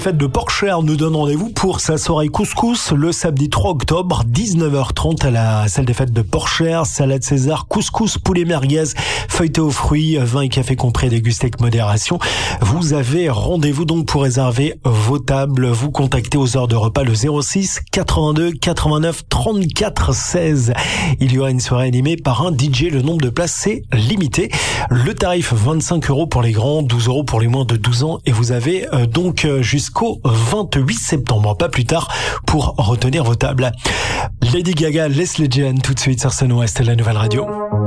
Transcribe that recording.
Fête de Porcher nous donne rendez-vous pour sa soirée couscous le samedi 3 octobre, 19h30 à la salle des fêtes de Porcher. Salade César, couscous, poulet merguez, feuilleté aux fruits, vin et café compris, dégusté avec modération. Vous avez rendez-vous donc pour réserver vos tables. Vous contactez aux heures de repas le 06 82 89 34 16. Il y aura une soirée animée par un DJ. Le nombre de places c'est limité. Le tarif 25 € pour les grands, 12 € pour les moins de 12 ans et vous avez donc jusqu'au 28 septembre, pas plus tard, pour retenir vos tables. Lady Gaga, Leslie Jen, tout de suite sur Sun West, la nouvelle radio.